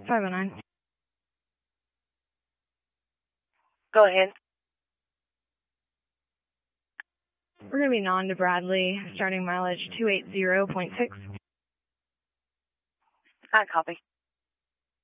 509. Go ahead. We're going to be non to Bradley, starting mileage 280.6. I copy.